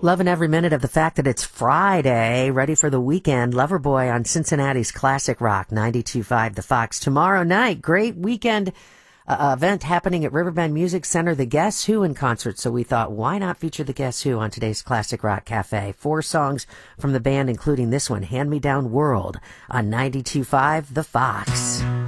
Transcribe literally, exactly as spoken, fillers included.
Loving every minute of the fact that it's Friday, ready for the weekend. Loverboy on Cincinnati's Classic Rock, ninety-two point five The Fox. Tomorrow night, great weekend uh, event happening at Riverbend Music Center, the Guess Who in concert. So we thought, why not feature the Guess Who on today's Classic Rock Cafe? Four songs from the band, including this one, Hand Me Down World, on ninety-two point five The Fox.